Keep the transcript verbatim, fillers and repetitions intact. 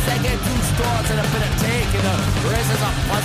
second, two starts and a bit of taking. The race is a punch.